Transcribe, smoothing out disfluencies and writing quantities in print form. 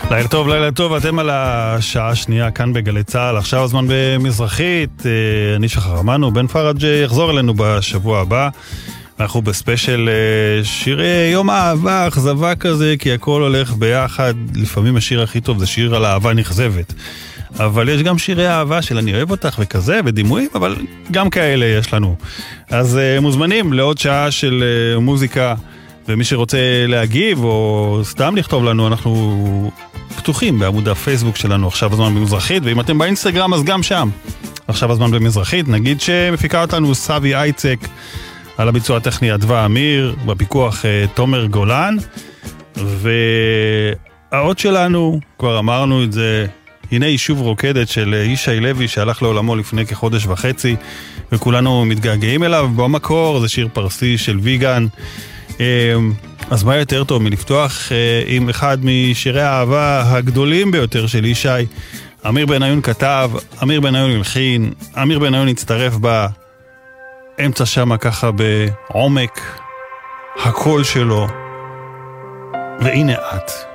לילה טוב, אתם על השעה השנייה כאן בגלי צהל, עכשיו הזמן במזרחית, אני שחר אמנו, בן פרג' יחזור אלינו בשבוע הבא, אנחנו בספיישל שירי יום האהבה, אכזבה כזה, כי הכל הולך ביחד, לפעמים השיר הכי טוב זה שיר על אהבה נכזבת, אבל יש גם שירי אהבה של אני אוהב אותך וכזה, ודימויים, אבל גם כאלה יש לנו. אז מוזמנים לעוד שעה של מוזיקה, ומי שרוצה להגיב או סתם לכתוב לנו, אנחנו פתוחים בעמוד הפייסבוק שלנו, עכשיו הזמן במזרחית, ואם אתם באינסטגרם אז גם שם, עכשיו הזמן במזרחית. נגיד שמפיקה אותנו סבי אייצק, על הביצוע הטכני אדווה אמיר, בפיקוח תומר גולן, והאות שלנו, כבר אמרנו את זה, הנה יישוב רוקדת של ישי לוי שהלך לעולמו לפני כחודש וחצי, וכולנו מתגעגעים אליו. במקור זה שיר פרסי של ויגן, אז מה יותר טוב מלפתוח עם אחד משירי האהבה הגדולים ביותר של ישי. אמיר בניון כתב, אמיר בניון הלחין, אמיר בניון הצטרף באמצע שמה ככה בעומק הקול שלו, והנה את.